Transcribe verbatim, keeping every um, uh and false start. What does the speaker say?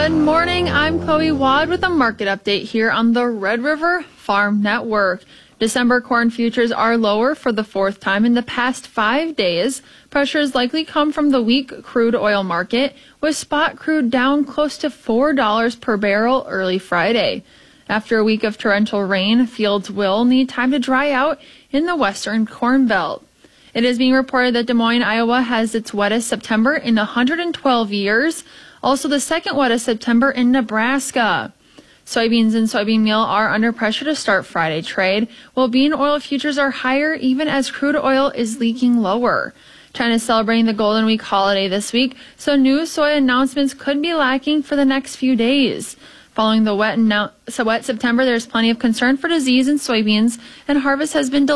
Good morning, I'm Chloe Wad with a market update here on the Red River Farm Network. December corn futures are lower for the fourth time in the past five days. Pressure is likely come from the weak crude oil market, with spot crude down close to four dollars per barrel early Friday. After a week of torrential rain, fields will need time to dry out in the western Corn Belt. It is being reported that Des Moines, Iowa has its wettest September in one hundred twelve years, also the second wettest September in Nebraska. Soybeans and soybean meal are under pressure to start Friday trade, while bean oil futures are higher even as crude oil is leaking lower. China is celebrating the Golden Week holiday this week, so new soy announcements could be lacking for the next few days. Following the wet, so wet September, there's plenty of concern for disease in soybeans, and harvest has been delayed.